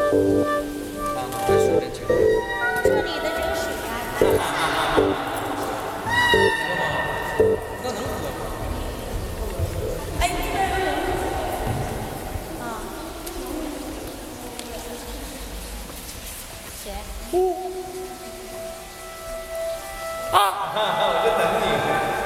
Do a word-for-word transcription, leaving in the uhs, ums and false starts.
看看这水真清澈。 这里的这个水呀、它是那能喝吗？ 哎，那边有人。啊。谁？ 啊！我就等你。